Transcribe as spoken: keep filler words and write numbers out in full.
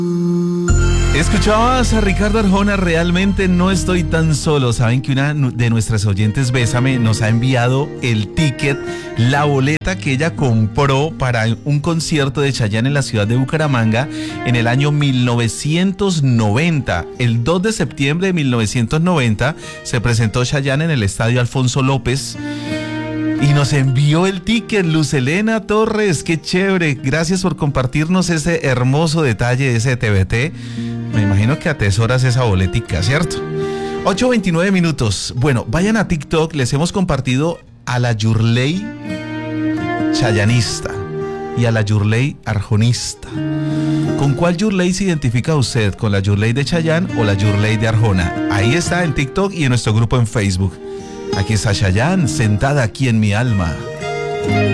Escuchabas a Ricardo Arjona, realmente no estoy tan solo. Saben que una de nuestras oyentes, Bésame, nos ha enviado el ticket, la boleta que ella compró para un concierto de Chayanne en la ciudad de Bucaramanga en el año mil novecientos noventa. El dos de septiembre de mil novecientos noventa se presentó Chayanne en el estadio Alfonso López. Y nos envió el ticket, Luz Elena Torres, qué chévere. Gracias por compartirnos ese hermoso detalle de ese T V T. Me imagino que atesoras esa boletica, ¿cierto? ocho veintinueve minutos. Bueno, vayan a TikTok, les hemos compartido a la Yurley chayanista y a la Yurley arjonista. ¿Con cuál Yurley se identifica usted? ¿Con la Yurley de Chayanne o la Yurley de Arjona? Ahí está en TikTok y en nuestro grupo en Facebook. Aquí está Chayanne, sentada aquí en mi alma.